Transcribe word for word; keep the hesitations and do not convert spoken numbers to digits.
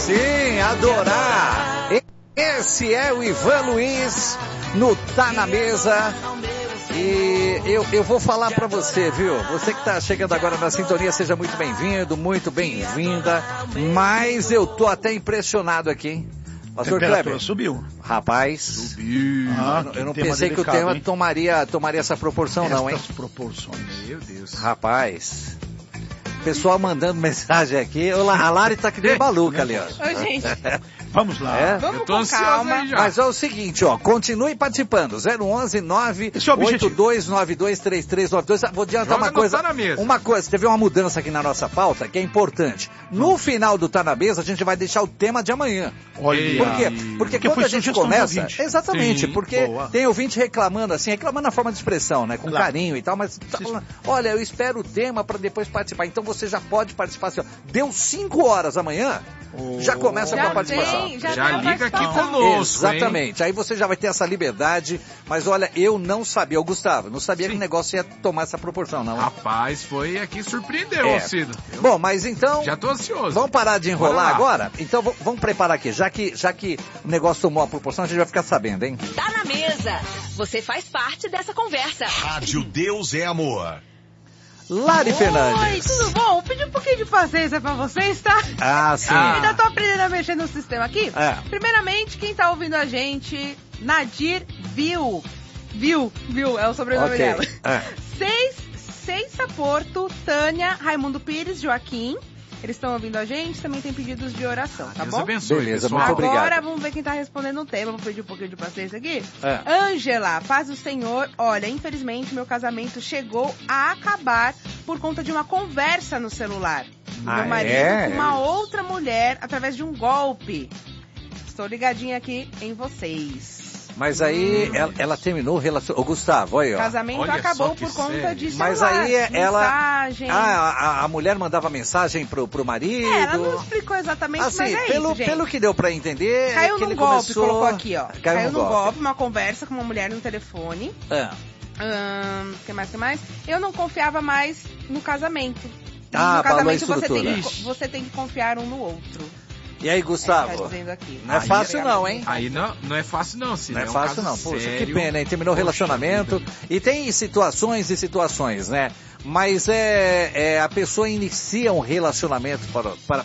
sim, adorar. Esse é o Ivan Luiz no Tá Na Mesa. E eu, eu vou falar pra você, viu? Você que tá chegando agora na sintonia, seja muito bem-vindo, muito bem-vinda. Mas eu tô até impressionado aqui, hein? Pastor Kleber. Subiu. Rapaz. Subiu. Ah, eu não pensei delicado, que o tema tomaria, tomaria essa proporção, Estas não, hein? proporções. Meu Deus. Rapaz. Pessoal mandando mensagem aqui. Olá, a Lari tá que nem maluca ali, ó. Ô, gente. Vamos lá. É? Vamos Eu tô com calma. Mas é o seguinte, ó, continue participando. zero onze nove oito dois nove dois três três nove dois. Vou adiantar uma coisa. Tá na mesa. Uma coisa, teve uma mudança aqui na nossa pauta que é importante. No final do Tá Na Mesa, a gente vai deixar o tema de amanhã. Olha. Por quê? Porque, Porque quando foi a gente sugestão do começa. ouvinte. Exatamente, Sim, porque boa. tem ouvinte reclamando assim, reclamando na forma de expressão, né? Com Claro. carinho e tal, mas tá falando, olha, eu espero o tema para depois participar. Então você já pode participar assim, ó. Deu cinco horas amanhã, Oh. já começa com a Já participação. tem, já, Já tem liga aqui participação. conosco. Exatamente, aí você já vai ter essa liberdade, mas olha, eu não sabia, o Gustavo, não sabia Sim. que o negócio ia tomar essa proporção, não. Rapaz, foi aqui, surpreendeu, É. Cido. Eu Bom, mas então, já tô ansioso. vamos parar de enrolar Bora lá. agora? Então v- vamos preparar aqui, já que, já que o negócio tomou a proporção, a gente vai ficar sabendo, hein? Tá na mesa. Você faz parte dessa conversa. Rádio Deus é Amor. Lari Oi, Fernandes. tudo bom? Vou pedir um pouquinho de paciência pra vocês, tá? Ah, sim. Ah. Ainda tô aprendendo a mexer no sistema aqui. É. Primeiramente, quem tá ouvindo a gente, Nadir Viu. Viu, Viu, é o sobrenome Ok. dela. É. Seis, Ceissa Porto, Tânia, Raimundo Pires, Joaquim. Eles estão ouvindo a gente, também tem pedidos de oração, tá Deus bom? abençoe, Beleza, pessoal. muito Agora obrigado. vamos ver quem tá respondendo o tema. Vou pedir um pouquinho de paciência aqui. É. Ângela, paz do Senhor. Olha, infelizmente meu casamento chegou a acabar por conta de uma conversa no celular. Ah, meu marido é? com uma outra mulher através de um golpe. Estou ligadinha aqui em vocês. Mas aí ela, ela terminou o relacionamento. Ô, Gustavo, olha aí, O ó. casamento Olha acabou só que por conta sério. de celular. Mas aí ela. mensagem. Ah, a, a mulher mandava mensagem pro, pro marido. É, ela não explicou exatamente, Assim, mas é pelo, isso, gente. pelo que deu pra entender. Caiu é que num ele golpe, começou... colocou aqui, ó. Caiu, Caiu num num golpe. golpe, uma conversa com uma mulher no telefone. Ah. Ahn, que mais, que mais? Eu não confiava mais no casamento. Ah, no falou a casamento você estrutura. tem, que, você tem que confiar um no outro. E aí, É, Gustavo? tá dizendo aqui. Não é Aí, fácil não, hein? Aí não, não é fácil não, Cido. Não é um fácil caso não. Poxa, sério. que pena, hein? Terminou o relacionamento. E tem situações e situações, né? Mas é, é a pessoa inicia um relacionamento para, para,